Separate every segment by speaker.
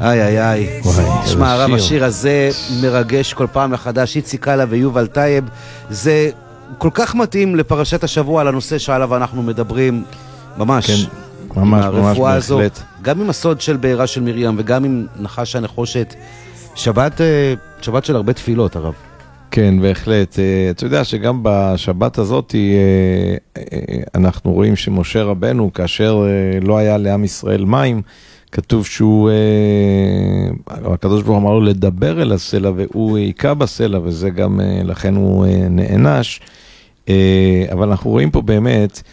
Speaker 1: איי, איי, איי. שמע, הרב, השיר הזה מרגש כל פעם מחדש. איציק קלה ויובל טייב. זה כל כך מתאים לפרשת השבוע, לנושא שעליו אנחנו מדברים. ממש.
Speaker 2: כן, ממש, ממש בהחלט.
Speaker 1: גם עם הסוד של בעירה של מרים, וגם עם נחש הנחושת. שבת של הרבה תפילות, הרב.
Speaker 2: כן, בהחלט. אתה יודע שגם בשבת הזאת אנחנו רואים שמשה רבנו, כאשר לא היה לעם ישראל מים, כתוב שהוא, הקדוש ברוך הוא אמר לו לדבר אל הסלע, והוא עיקה בסלע, וזה גם, לכן הוא נענש. אבל אנחנו רואים פה באמת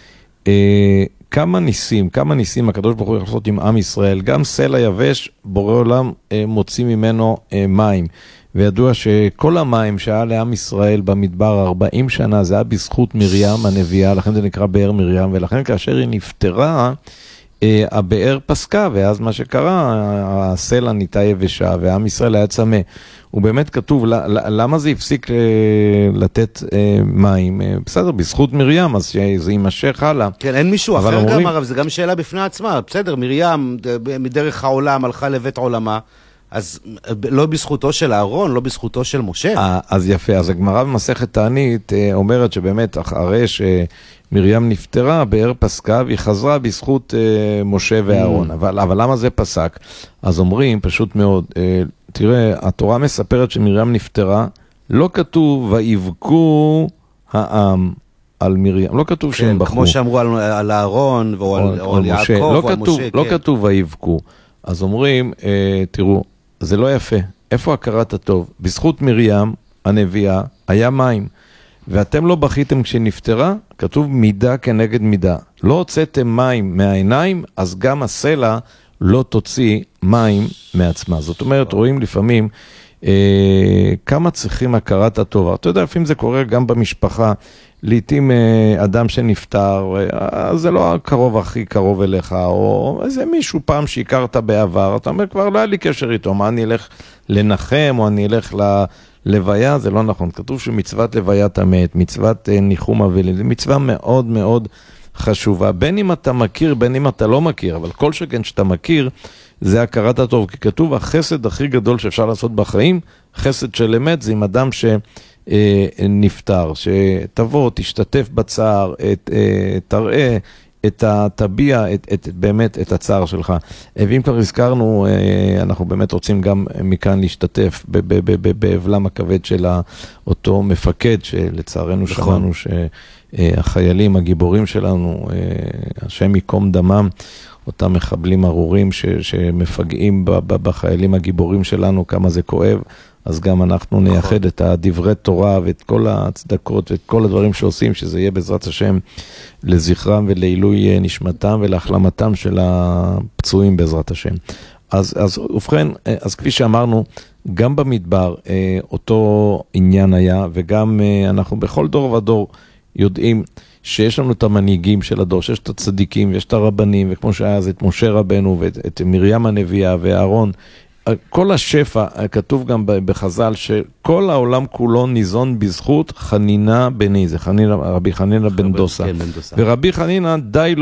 Speaker 2: כמה ניסים הקדוש ברוך הוא יכול לעשות עם עם ישראל. גם סלע יבש, בורא עולם מוציא ממנו מים. וידוע שכל המים שהיה לעם ישראל במדבר 40 שנה, זה היה בזכות מרים הנביאה, לכן זה נקרא באר מרים, ולכן כאשר היא נפטרה, הבאר פסקה, ואז מה שקרה, הסלע נהייתה יבשה, והעם ישראל היה צמא. הוא באמת כתוב, למה זה הפסיק לתת מים? בסדר, בזכות מרים, אז זה יימשך הלאה.
Speaker 1: כן, אין מישהו אחר גם, הרב, זה גם שאלה בפני עצמה. בסדר, מרים מדרך העולם הלכה לבית עולמה, אז לא בזכותו של אהרון, לא בזכותו של משה.
Speaker 2: אז יפה, אז הגמרא במסכת תענית אומרת שבאמת אחרי שמרים נפטרה, באר פסקה, והיא חזרה בזכות משה ואהרון. אבל למה זה פסק? אז אומרים פשוט מאוד, תראה, התורה מספרת שמרים נפטרה, לא כתוב ויבכו העם על מרים, לא כתוב שהם בכו.
Speaker 1: כמו שאמרו על אהרון או על יעקב או על משה.
Speaker 2: לא כתוב ויבכו. אז אומרים, תראו, זה לא יפה. איפה הכרת הטוב? בזכות מרים הנביאה היה מים, ואתם לא בכיתם כשנפטרה, כתוב מידה כנגד מידה. לא הוצאתם מים מהעיניים, אז גם הסלע לא תוציא מים מעצמה. זאת אומרת, רואים לפעמים כמה צריכים הכרת הטוב. אתה יודע, לפעמים זה קורה גם במשפחה, לעתים אדם שנפטר, זה לא הקרוב הכי קרוב אליך, או איזה מישהו פעם שהכרת בעבר, אתה אומר, כבר לא היה לי קשר איתו, מה אני אלך לנחם, או אני אלך ללוויה, זה לא נכון. כתוב שמצוות לוויית המת, מצוות ניחום אבלים, זה מצווה מאוד מאוד חשובה, בין אם אתה מכיר, בין אם אתה לא מכיר, אבל כל שכן שאתה מכיר, זה הכרת הטוב, כי כתוב, החסד הכי גדול שאפשר לעשות בחיים, חסד של אמת, זה עם אדם שנפטר, שתבוא, תשתתף בצער, תראה, תביע באמת את הצער שלך. ואם כבר הזכרנו, אנחנו באמת רוצים גם מכאן להשתתף באבלם הכבד של אותו מפקד, שלצערנו שמענו שהחיילים הגיבורים שלנו, השם יקום דמם, אותם מחבלים ארורים שמפגעים בחיילים הגיבורים שלנו, כמה זה כואב, אז גם אנחנו נייחד את הדברי תורה ואת כל הצדקות ואת כל הדברים שעושים, שזה יהיה בעזרת השם לזכרם ולעילוי נשמתם ולהחלמתם של הפצועים בעזרת השם. אז ובכן, אז כפי שאמרנו, גם במדבר אותו עניין היה, וגם אנחנו בכל דור ודור יודעים שיש לנו את המנהיגים של הדור, שיש את הצדיקים ויש את הרבנים, וכמו שהיה אז את משה רבנו ואת מרים הנביאה ואהרון, כל השפע, כתוב גם בחז"ל, שכל העולם כולו ניזון בזכות חנינה בני, זה רבי חנינה בן דוסה. ורבי חנינה די